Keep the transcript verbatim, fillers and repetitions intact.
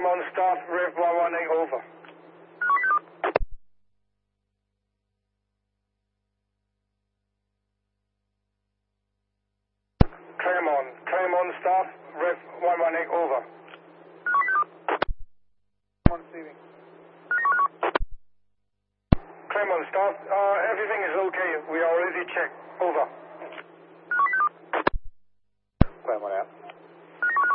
on staff, Rev one one eight, over. Claremont, Claremont staff, Rev one one eight, over. One receiving. Claremont staff, uh, everything is okay. We already checked. Over. Claremont out.